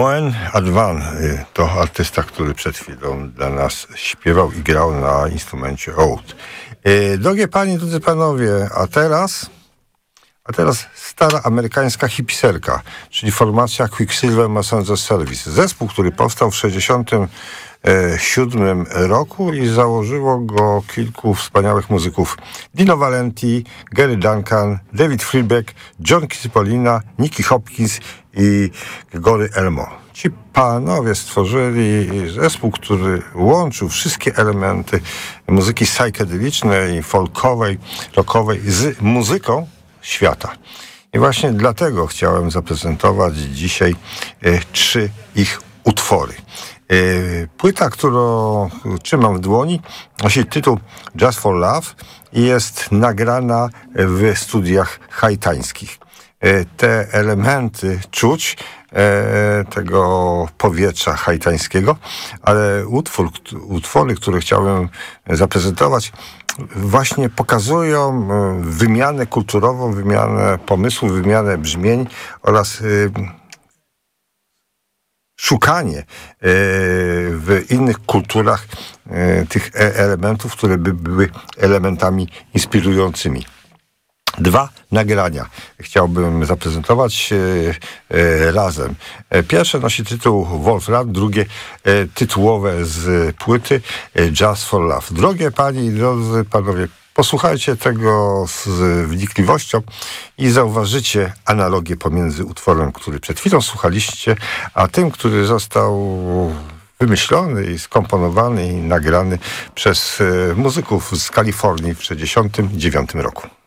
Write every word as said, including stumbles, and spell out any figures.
Moen Adwan to artysta, który przed chwilą dla nas śpiewał i grał na instrumencie oud. Drogie panie, drodzy panowie, a teraz... A teraz stara amerykańska hipiserka, czyli formacja Quicksilver Messenger Service. Zespół, który powstał w sześćdziesiątym siódmym roku i założyło go kilku wspaniałych muzyków. Dino Valenti, Gary Duncan, David Freebeck, John Cipollina, Nicky Hopkins i Gregory Elmo. Ci panowie stworzyli zespół, który łączył wszystkie elementy muzyki psychedelicznej, folkowej, rockowej z muzyką świata. I właśnie dlatego chciałem zaprezentować dzisiaj e, trzy ich utwory. E, płyta, którą trzymam w dłoni, nosi tytuł Just for Love i jest nagrana w studiach haitańskich. E, te elementy czuć e, tego powietrza haitańskiego, ale utwór, utwory, które chciałem zaprezentować, właśnie pokazują wymianę kulturową, wymianę pomysłów, wymianę brzmień oraz y, szukanie y, w innych kulturach y, tych elementów, które by były elementami inspirującymi. Dwa nagrania chciałbym zaprezentować e, e, razem. Pierwsze nosi tytuł Wolfram, drugie e, tytułowe z płyty e, Just for Love. Drogie panie i drodzy panowie, posłuchajcie tego z wnikliwością i zauważycie analogię pomiędzy utworem, który przed chwilą słuchaliście, a tym, który został wymyślony i skomponowany i nagrany przez e, muzyków z Kalifornii w tysiąc dziewięćset sześćdziesiątym dziewiątym roku.